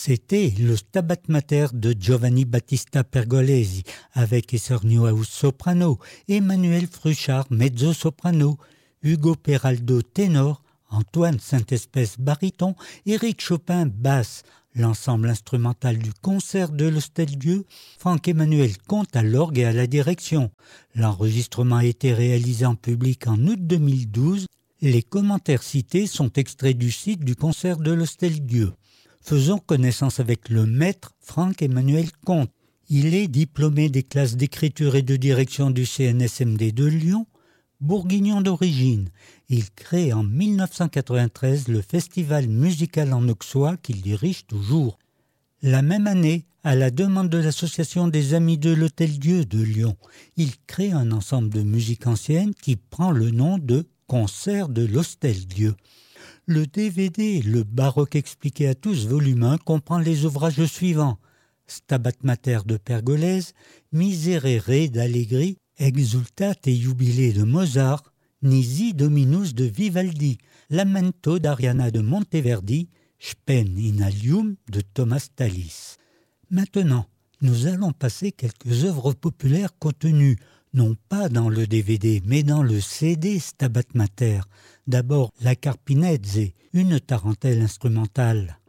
C'était le Stabat Mater de Giovanni Battista Pergolesi avec Esergio soprano, Emmanuel Fruchard mezzo-soprano, Hugo Peraldo ténor, Antoine Saint-Espèce baryton, Éric Chopin basse, l'ensemble instrumental du concert de l'Hostel-Dieu, Franck-Emmanuel Comte à l'orgue et à la direction. L'enregistrement a été réalisé en public en août 2012. Les commentaires cités sont extraits du site du concert de l'Hostel-Dieu. Faisons connaissance avec le maître Franck-Emmanuel Comte. Il est diplômé des classes d'écriture et de direction du CNSMD de Lyon, bourguignon d'origine. Il crée en 1993 le festival musical en auxois qu'il dirige toujours. La même année, à la demande de l'association des Amis de l'Hôtel-Dieu de Lyon, il crée un ensemble de musique ancienne qui prend le nom de Concert de l'Hostel-Dieu. Le DVD, le baroque expliqué à tous, volume 1, comprend les ouvrages suivants: Stabat Mater de Pergolèse, Miserere d'Allegri, Exultate Jubilé de Mozart, Nisi Dominus de Vivaldi, Lamento d'Ariana de Monteverdi, Spen in Alium de Thomas Tallis. Maintenant, nous allons passer quelques œuvres populaires contenues, non pas dans le DVD, mais dans le CD Stabat Mater. D'abord, la Carpinezze, une tarentelle instrumentale.